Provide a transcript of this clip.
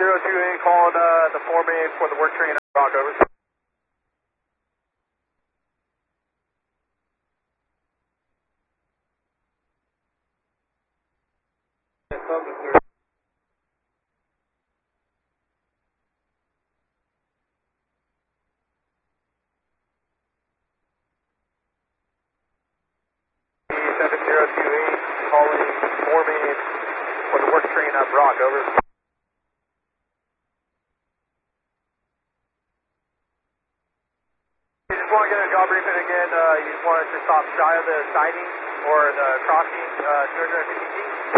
702A calling the foreman for the work train at Rock, over. Calling foreman for the work train at Rock, over. You just want to get a job briefing again. You just want to stop shy of the siding or the crossing 250 feet.